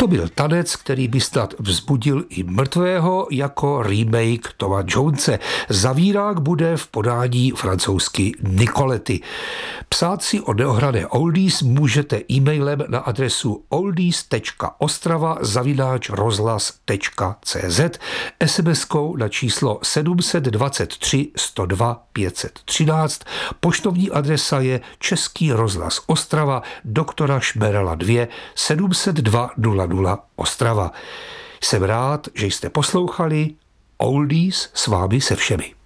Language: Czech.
To byl tanec, který by snad vzbudil i mrtvého jako remake Toma Jonese. Zavírák bude v podání francouzsky Nicoletty. Psát si o neohrané oldies můžete e-mailem na adresu oldies.ostrava@rozhlas.cz, SMS-kou na číslo 723 102 513. Poštovní adresa je Český rozhlas Ostrava, doktora Šmerala 2, 702 00 Ostrava. Jsem rád, že jste poslouchali Oldies s vámi se všemi.